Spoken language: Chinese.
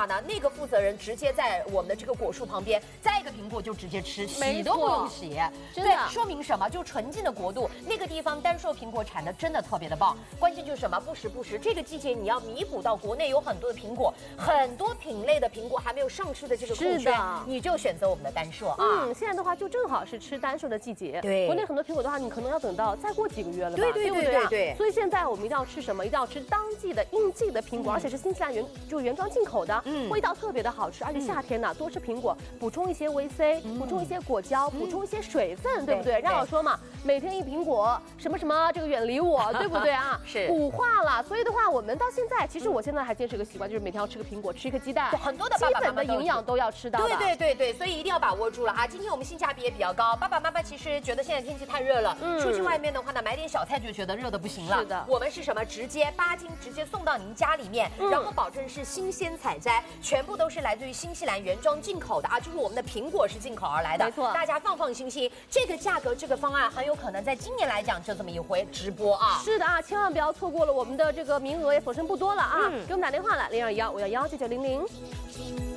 呢，那个负责人直接在我们的这个果树旁边摘一个苹果就直接吃，洗都不用洗。对，说明什么？就纯净的国度，那个地方丹寿苹果产的真的特别的棒。关键就是什么？不时不食。这个季节你要弥补到国内有很多的苹果，很多品类的苹果还没有上市的这个空缺，你就选择我们的丹寿啊。 现在的话就正好是吃丹寿的季节。 对， 国内很多苹果的话，你可能要等到再过几个月了吧？ 对不对？ 所以现在我们一定要吃什么？一定要吃当季的应季的苹果，而且是新西兰原装进口的，味道特别的好吃。而且夏天呢，多吃苹果，补充一些维 C，补充一些果胶，补充一些水分，对不对？让我说嘛，每天一苹果，什么什么这个远离我，对不对啊？ 是补化了。所以的话，我们到现在，其实我现在还坚持一个习惯，就是每天要吃个苹果，吃一颗鸡蛋， 很多的爸爸妈妈基本的营养都要吃到。 对，所以一定要把握住了啊！今天我们性价比也比较高，爸爸妈妈其实觉得现在天气太热了，出去外面的话呢，买点小菜就觉得热的不行了。 是的， 我们是什么？直接8斤直接送到您家里面，然后保证是新鲜采摘，全部都是来自于新西兰原装进口的啊，就是我们的苹果是进口而来的， 没错， 大家放心。这个价格，这个方案很有可能在今年来讲就这么一回直播啊。 是的啊，千万不要错过了，我们的这个名额也所剩不多了啊！给我们打电话来，0215119900。